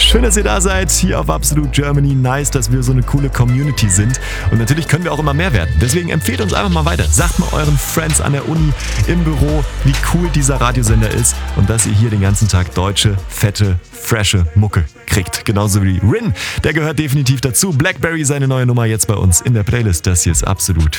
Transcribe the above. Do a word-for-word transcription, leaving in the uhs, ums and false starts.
Schön, dass ihr da seid, hier auf Absolute Germany. Nice, dass wir so eine coole Community sind. Und natürlich können wir auch immer mehr werden. Deswegen empfehlt uns einfach mal weiter. Sagt mal euren Friends an der Uni, im Büro, wie cool dieser Radiosender ist und dass ihr hier den ganzen Tag deutsche, fette, frische Mucke kriegt. Genauso wie Rin, der gehört definitiv dazu. Blackberry, seine neue Nummer jetzt bei uns in der Playlist. Das hier ist Absolut.